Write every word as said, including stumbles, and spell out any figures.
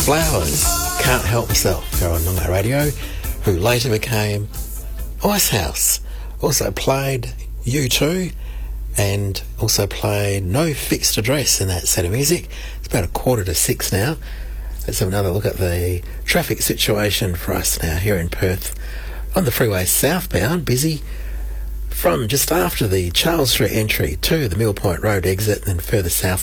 Flowers, Can't Help Myself, here on Noongar Radio, who later became Icehouse. Also played U two and also played No Fixed Address in that set of music. It's about a quarter to six now. Let's have another look at the traffic situation for us now here in Perth. On the freeway southbound, busy from just after the Charles Street entry to the Mill Point Road exit and then further south